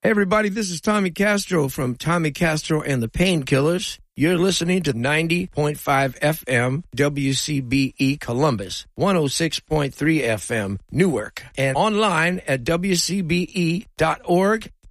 Hey, everybody, this is Tommy Castro from Tommy Castro and the Painkillers. You're listening to 90.5 FM WCBE Columbus, 106.3 FM Newark, and online at WCBE.org